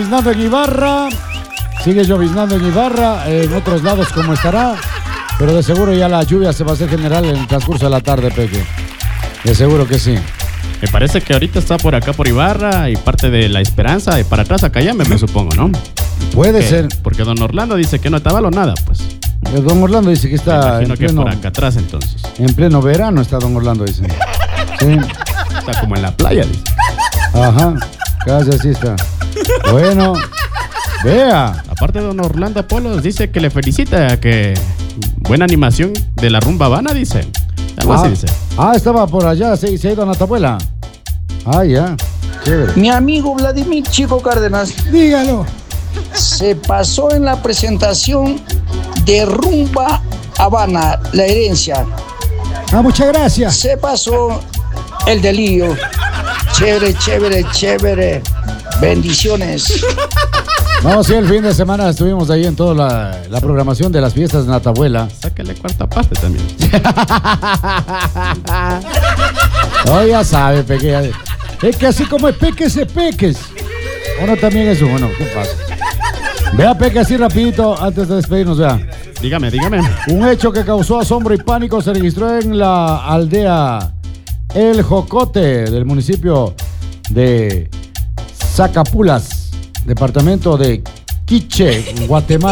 Lloviznando en Ibarra, sigue lloviznando en Ibarra, en otros lados como estará, pero de seguro ya la lluvia se va a hacer general en el transcurso de la tarde, Peque. De seguro que sí. Me parece que ahorita está por acá por Ibarra y parte de La Esperanza y para atrás acá ya me supongo, ¿no? Puede ser. Porque don Orlando dice que no está o nada, pues. Don Orlando dice que está imagino que por acá atrás entonces. En pleno verano está don Orlando, dice. Sí. Está como en la playa, dice. Ajá, casi así está. Bueno, vea. Aparte don Orlando Polos dice que le felicita, que buena animación de la rumba Habana, dice. Algo así dice. Estaba por allá, se ha ido a Natabuela. Ya, chévere. Mi amigo Vladimir Chico Cárdenas. Dígalo. Se pasó en la presentación de Rumba Habana, la herencia. Muchas gracias. Se pasó el delirio. Chévere, chévere, chévere. Bendiciones. No, sí, el fin de semana estuvimos ahí en toda la programación de las fiestas de Natabuela. Sáquele cuarta parte también. No, ya sabe, Peque. Es que así como es Peques, es Peques. Uno también es uno. ¿Qué pasa? Vea, Peque, así rapidito, antes de despedirnos, vea. Dígame. Un hecho que causó asombro y pánico se registró en la aldea El Jocote del municipio de Zacapulas, departamento de Quiché, Guatemala.